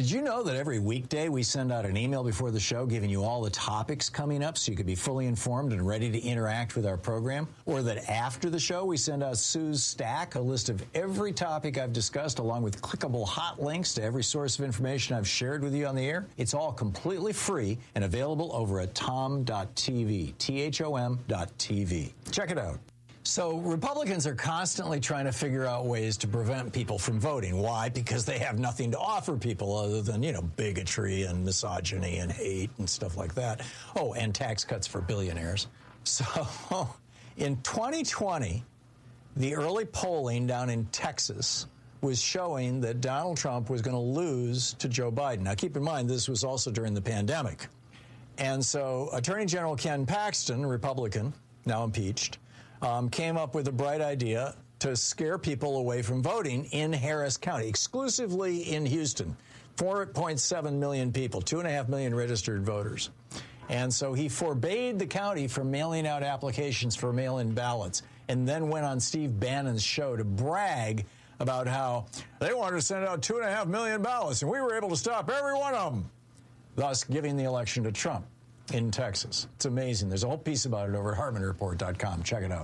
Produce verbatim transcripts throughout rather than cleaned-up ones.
Did you know that every weekday we send out an email before the show giving you all the topics coming up so you could be fully informed and ready to interact with our program? Or that after the show we send out Sue's Stack, a list of every topic I've discussed along with clickable hot links to every source of information I've shared with you on the air? It's all completely free and available over at tom dot t v, T H O M dot T V. Check it out. So Republicans are constantly trying to figure out ways to prevent people from voting. Why? Because they have nothing to offer people other than, you know, bigotry and misogyny and hate and stuff like that. Oh, and tax cuts for billionaires. So in twenty twenty, the early polling down in Texas was showing that Donald Trump was going to lose to Joe Biden. Now, keep in mind, this was also during the pandemic. And so Attorney General Ken Paxton, Republican, now impeached, Um, came up with a bright idea to scare people away from voting in Harris County, exclusively in Houston. four point seven million people, two and a half million registered voters. And so he forbade the county from mailing out applications for mail-in ballots and then went on Steve Bannon's show to brag about how they wanted to send out two and a half million ballots and we were able to stop every one of them, thus giving the election to Trump in Texas. It's amazing. There's a whole piece about it over at Hartmann Report dot com. Check it out.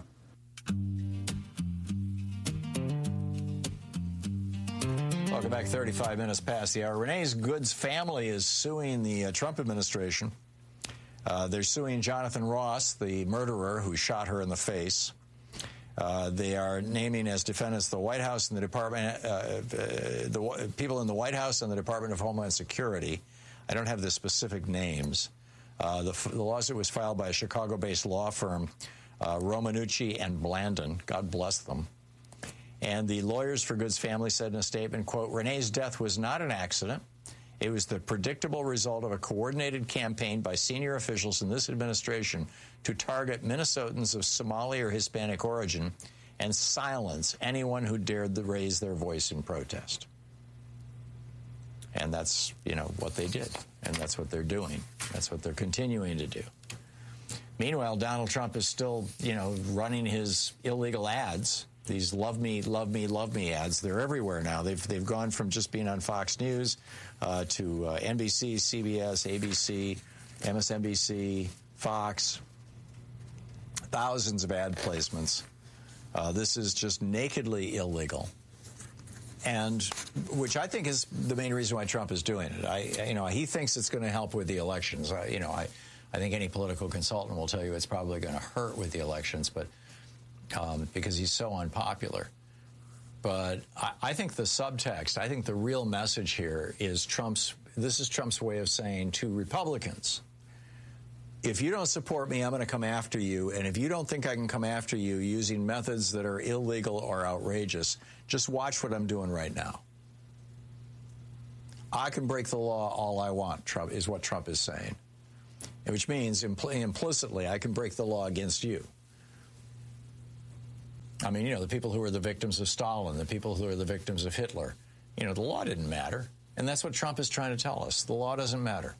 Welcome back. thirty-five minutes past the hour. Renee's Goods family is suing the uh, Trump administration. Uh, they're suing Jonathan Ross, the murderer who shot her in the face. Uh, they are naming as defendants the White House and the Department, uh, uh, the people in the White House and the Department of Homeland Security. I don't have the specific names. Uh, the, the lawsuit was filed by a Chicago-based law firm, uh, Romanucci and Blandon. God bless them. And the Lawyers for Goods family said in a statement, quote, Renee's death was not an accident. It was the predictable result of a coordinated campaign by senior officials in this administration to target Minnesotans of Somali or Hispanic origin and silence anyone who dared to raise their voice in protest. And that's, you know, what they did. And that's what they're doing. That's what they're continuing to do. Meanwhile, Donald Trump is still, you know, running his illegal ads, these love me, love me, love me ads. They're everywhere now. They've they've gone from just being on Fox News uh, to uh, N B C, C B S, A B C, M S N B C, Fox. Thousands of ad placements. Uh, this is just nakedly illegal. And which I think is the main reason why Trump is doing it. I, you know, he thinks it's going to help with the elections. I, you know, I, I think any political consultant will tell you it's probably going to hurt with the elections, but um, because he's so unpopular. But I, I think the subtext, I think the real message here is Trump's. This is Trump's way of saying to Republicans, if you don't support me, I'm going to come after you. And if you don't think I can come after you using methods that are illegal or outrageous, just watch what I'm doing right now. I can break the law all I want, Trump, is what Trump is saying. Which means impl- implicitly I can break the law against you. I mean, you know, the people who are the victims of Stalin, the people who are the victims of Hitler, you know, the law didn't matter. And that's what Trump is trying to tell us. The law doesn't matter.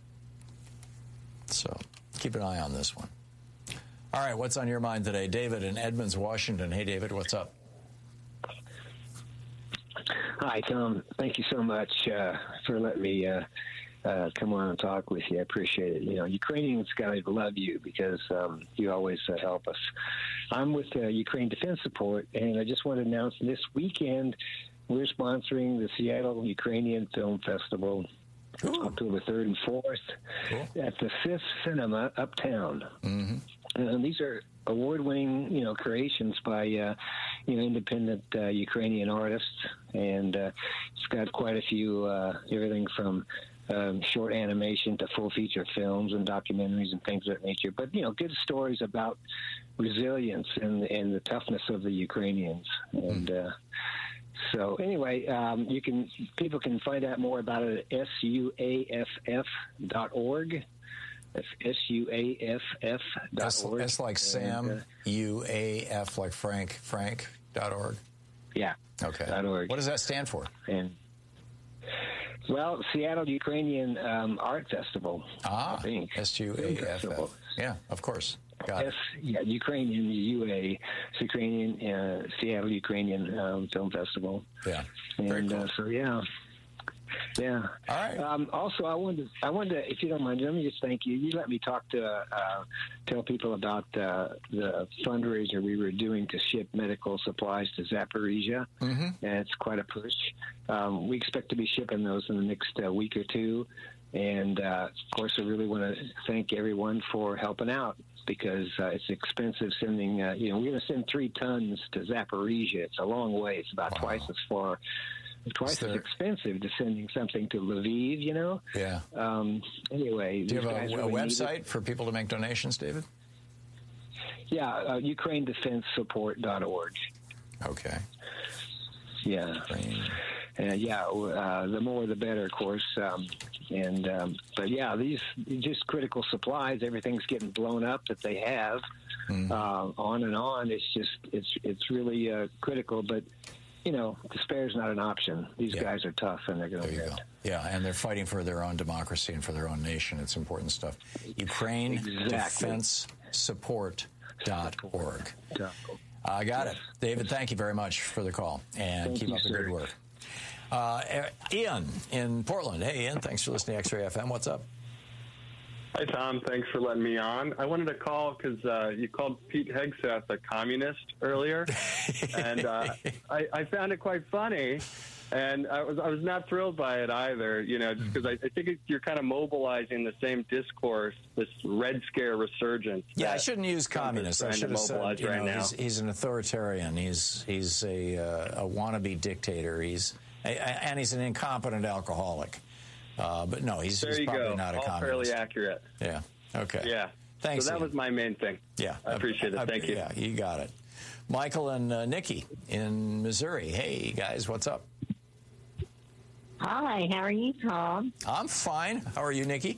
So keep an eye on this one. All right, what's on your mind today? David in Edmonds, Washington. Hey, David, what's up? Hi, Tom. Thank you so much uh, for letting me uh, uh, come on and talk with you. I appreciate it. You know, Ukrainians gotta love you because um, you always uh, help us. I'm with uh, Ukraine Defense Support, and I just want to announce this weekend we're sponsoring the Seattle Ukrainian Film Festival. Ooh. October third and fourth cool. At the Fifth Cinema uptown. Mm-hmm. And these are award-winning, you know, creations by, uh, you know, independent uh, Ukrainian artists, and uh, it's got quite a few, uh, everything from um, short animation to full feature films and documentaries and things of that nature. But you know, good stories about resilience and and the toughness of the Ukrainians. And uh, so anyway, um, you can people can find out more about it at S U A F F dot org. That's S U A F F dot org. That's like Sam, and, uh, U A F like Frank, Frank dot org. Yeah. Okay. Dot org. What does that stand for? And well, Seattle Ukrainian um, Art Festival. Ah, I think. S U A F F. Yeah, of course. Got yes, it. Yeah, Ukrainian, U A, Ukrainian, uh, Seattle Ukrainian um, Film Festival. Yeah. And Very cool. uh, so, yeah. Yeah. All right. Um, also, I wanted, to, I wanted to, if you don't mind, let me just thank you. You let me talk to, uh, tell people about uh, the fundraiser we were doing to ship medical supplies to Zaporizhia, mm-hmm. and it's quite a push. Um, we expect to be shipping those in the next uh, week or two, and uh, of course, I really want to thank everyone for helping out, because uh, it's expensive sending, uh, you know, we're going to send three tons to Zaporizhia. It's a long way. It's about wow. twice as far. Twice there... as expensive to sending something to Lviv, you know? Yeah. Um, anyway. Do you have a, a website for people to make donations, David? Yeah, uh, Ukraine Defense Support dot org. Okay. Yeah. Ukraine. Uh, yeah, uh, the more the better, of course. Um, and um, But, yeah, these just critical supplies, everything's getting blown up that they have. Mm-hmm. Uh, on and on. It's just, it's, it's really uh, critical, but... You know, despair is not an option. These yeah. guys are tough, and they're going to win. Yeah, and they're fighting for their own democracy and for their own nation. It's important stuff. Ukraine exactly. Defense Support dot org. I uh, got yes. it. David, thank you very much for the call, and thank keep you, up the sir. good work. Uh, Ian in Portland. Hey, Ian, thanks for listening to X-Ray F M. What's up? Hi, Tom. Thanks for letting me on. I wanted to call because uh, you called Pete Hegseth a communist earlier, and uh, I, I found it quite funny, and I was I was not thrilled by it either. You know, just because I, I think it, you're kind of mobilizing the same discourse, this Red Scare resurgence. Yeah, I shouldn't use communist. I should have said, you right know, he's, he's an authoritarian. He's he's a uh, a wannabe dictator. He's a, and he's an incompetent alcoholic. Uh, but no, he's, he's probably go. not a All communist. fairly accurate. Yeah. Okay. Yeah. Thanks. So that Ian. was my main thing. Yeah. I appreciate it. Thank I, you. Yeah, you got it. Michael and uh, Nikki in Missouri. Hey, guys, what's up? Hi, how are you, Tom? I'm fine. How are you, Nikki?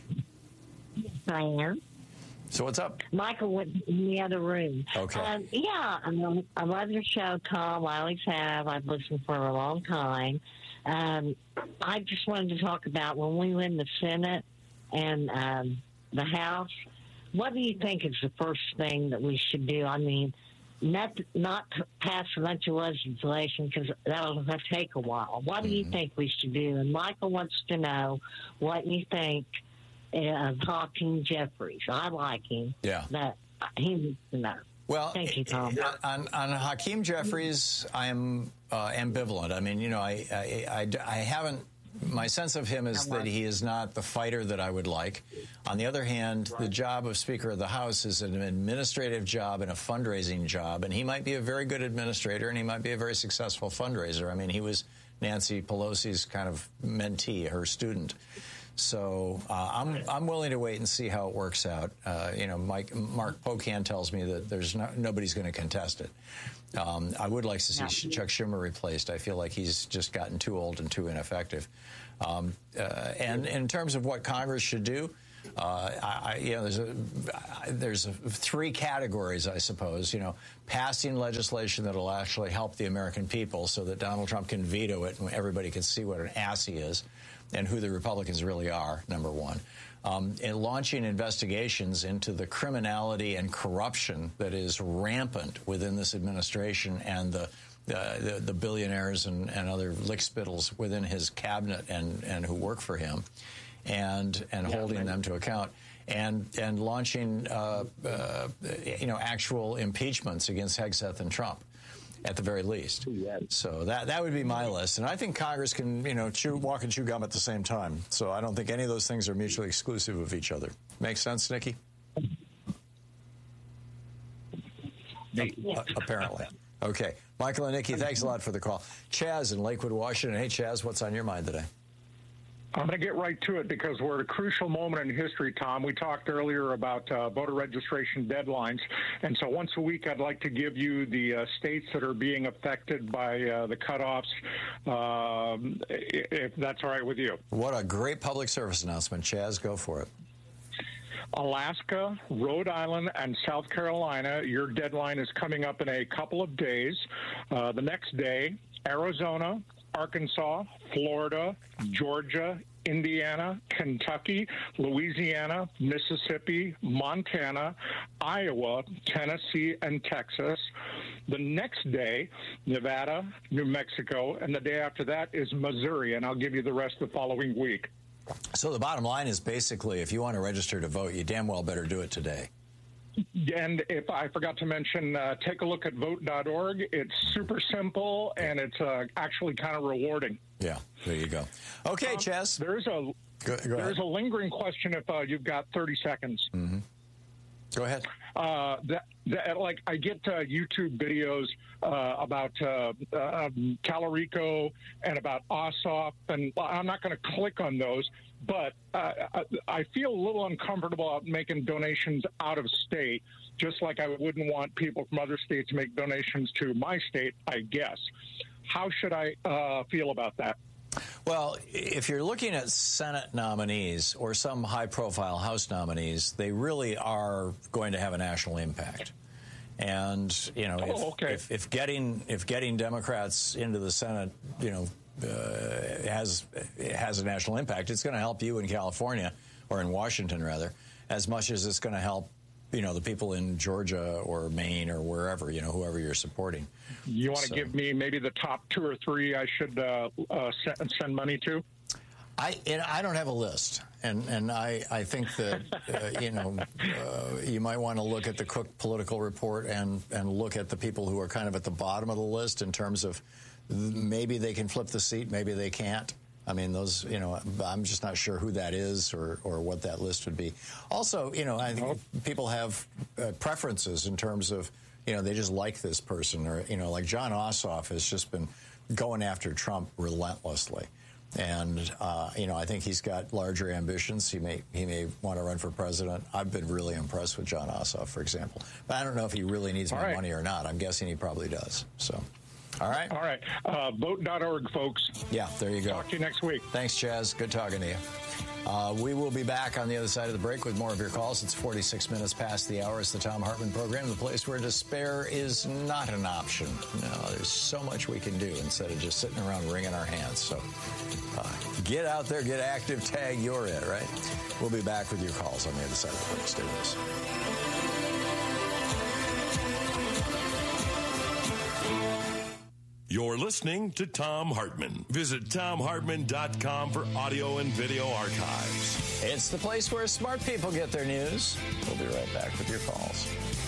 Yes, I am. So what's up? Michael went in the other room. Okay. Um, yeah, I, I love your show, Tom. I always have. I've listened for a long time. Um, I just wanted to talk about when we win the Senate and um, the House, what do you think is the first thing that we should do? I mean, not not pass a bunch of legislation because that'll take a while. What do you mm-hmm. think we should do? And Michael wants to know what you think of Hakeem Jeffries. I like him. Yeah. But he needs to know. Well, thank you, Tom. On, on Hakeem Jeffries, I am uh, ambivalent. I mean, you know, I, I, I, I haven't, my sense of him is that he is not the fighter that I would like. On the other hand, the job of Speaker of the House is an administrative job and a fundraising job, and he might be a very good administrator, and he might be a very successful fundraiser. I mean, he was Nancy Pelosi's kind of mentee, her student. So uh, I'm I'm willing to wait and see how it works out. Uh, you know, Mike Mark Pocan tells me that there's no, nobody's going to contest it. Um, I would like to see no. Chuck Schumer replaced. I feel like he's just gotten too old and too ineffective. Um, uh, and in terms of what Congress should do, uh, I, you know, there's a, there's a, three categories, I suppose. You know, passing legislation that will actually help the American people, so that Donald Trump can veto it and everybody can see what an ass he is and who the Republicans really are, number one. Um, and launching investigations into the criminality and corruption that is rampant within this administration and the uh, the, the billionaires and, and other lickspittles within his cabinet and, and who work for him, and and yeah, holding man. them to account, and and launching uh, uh, you know actual impeachments against Hegseth and Trump, at the very least. So that that would be my list. And I think Congress can, you know, chew, walk and chew gum at the same time. So I don't think any of those things are mutually exclusive of each other. Make sense, Nikki? Uh, apparently. Okay. Michael and Nikki, thanks a lot for the call. Chaz in Lakewood, Washington. Hey, Chaz, what's on your mind today? I'm going to get right to it because we're at a crucial moment in history, Tom. We talked earlier about uh, voter registration deadlines. And so once a week, I'd like to give you the uh, states that are being affected by uh, the cutoffs, um, if that's all right with you. What a great public service announcement. Chaz, go for it. Alaska, Rhode Island, and South Carolina, your deadline is coming up in a couple of days. Uh, the next day, Arizona, Arkansas, Florida, Georgia, Indiana, Kentucky, Louisiana, Mississippi, Montana, Iowa, Tennessee, and Texas. The next day, Nevada, New Mexico, and the day after that is Missouri, and I'll give you the rest the following week. So the bottom line is basically, if you want to register to vote, you damn well better do it today. And if I forgot to mention, uh, take a look at vote dot org. It's super simple, and it's uh, actually kind of rewarding. Yeah, there you go. Okay, um, Chaz. There's a go, go there's a lingering question if uh, you've got thirty seconds. Mm-hmm. Go ahead. Uh, that, that, like, I get uh, YouTube videos uh, about uh, um, Talarico and about Ossoff, and I'm not going to click on those, but uh, I, I feel a little uncomfortable about making donations out of state, just like I wouldn't want people from other states to make donations to my state, I guess. How should I uh, feel about that? Well, if you're looking at Senate nominees or some high-profile House nominees, they really are going to have a national impact. And, you know, if, oh, okay. if, if getting if getting Democrats into the Senate, you know, uh, has has a national impact, it's going to help you in California, or in Washington, rather, as much as it's going to help, you know, the people in Georgia or Maine or wherever, you know, whoever you're supporting. You want to so, give me maybe the top two or three I should uh, uh, send, send money to? I and I don't have a list, and and I I think that uh, you know uh, you might want to look at the Cook Political Report and and look at the people who are kind of at the bottom of the list in terms of maybe they can flip the seat, maybe they can't. I mean, those, you know, I'm just not sure who that is or, or what that list would be. Also, you know, I think people have uh, preferences in terms of, you know, they just like this person, or, you know, like Jon Ossoff has just been going after Trump relentlessly. And, uh, you know, I think he's got larger ambitions. He may he may want to run for president. I've been really impressed with Jon Ossoff, for example. But I don't know if he really needs All my right. money or not. I'm guessing he probably does. So, all right. All right. Uh, vote dot org, folks. Yeah, there you go. Talk to you next week. Thanks, Chaz. Good talking to you. Uh, we will be back on the other side of the break with more of your calls. It's forty-six minutes past the hour. It's the Thom Hartmann program, the place where despair is not an option. No, there's so much we can do instead of just sitting around wringing our hands. So uh, get out there, get active, tag, you're it, right? We'll be back with your calls on the other side of the break. Stay with us. You're listening to Thom Hartmann. Visit Thom Hartmann dot com for audio and video archives. It's the place where smart people get their news. We'll be right back with your calls.